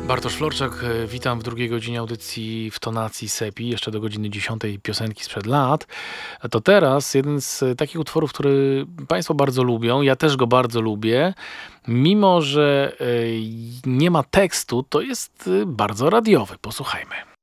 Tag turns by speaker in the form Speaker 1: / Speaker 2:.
Speaker 1: Bartosz Florczak, witam w drugiej godzinie audycji w tonacji Sepi, jeszcze do godziny 10 piosenki sprzed lat. A to teraz jeden z takich utworów, który Państwo bardzo lubią, ja też go bardzo lubię. Mimo że nie ma tekstu, to jest bardzo radiowy. Posłuchajmy.